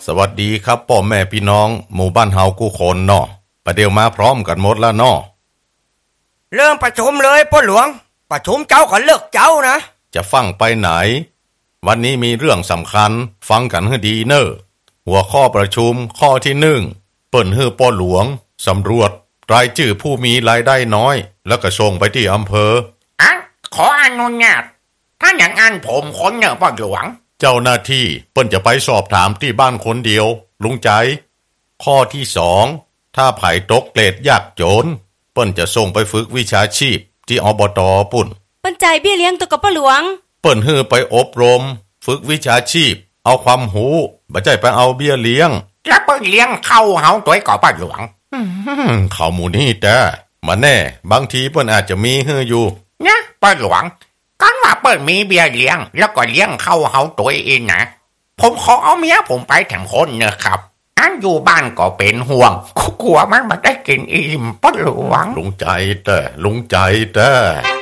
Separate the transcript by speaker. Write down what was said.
Speaker 1: สวัสดีครับพ่อแม่พี่น้องหมู่บ้านเฮากู้คนเนาะประเดี๋ยวมาพร้อมกันหมดแล้วเนาะ
Speaker 2: เริ่มประชุมเลยพ่อหลวงประชุมเจ้าก็เลิกเจ้านะ
Speaker 1: จะฟังไปไหนวันนี้มีเรื่องสำคัญฟังกันให้ดีเนอะหัวข้อประชุมข้อที่1เปิ้นฮื้อพ่อหลวงสำรวจรายชื่อผู้มีรายได้น้อยแล้วก็ส่งไปที่อำเภอ
Speaker 2: ขออนุญาตถ้าอย่างนั้นผมคนเนอะพ่อหลวง
Speaker 1: เจ้าหน้าที่เปิ้นจะไปสอบถามที่บ้านคนเดียวลุงใจข้อที่2ถ้าไผ่ตกเกรดยากจนเปิ้นจะส่งไปฝึกวิชาชีพที่อบต.ปุ่น
Speaker 3: เปิ้นจ่ายเบี้ยเลี้ยงตัวกับพ่อหลวง
Speaker 1: เปิ้นฮื้อไปอบรมฝึกวิชาชีพเอาความรู้บ่ใช่ไปเอาเบี้ยเลี้ยง
Speaker 2: แล้วเปิ้นเลี้ยงเข้าเฮาตัวก็พ่อหลวง
Speaker 1: ข้าหมูนี่แต่มาแน่บางทีเปิ้นอาจจะมีฮื้ออยู่
Speaker 2: นะพ่อหลวงกันว่าเปิ้นมีเบี้ยเลี้ยงแล้วก็เลี้ยงเข้าเฮาตัวเองนะผมขอเอาเมียผมไปแถมคนเนอะครับอันอยู่บ้านก็เป็นห่วงกลัวมันไม่ได้กินอิ่มพ่อหลวง
Speaker 1: ลุงใจแต่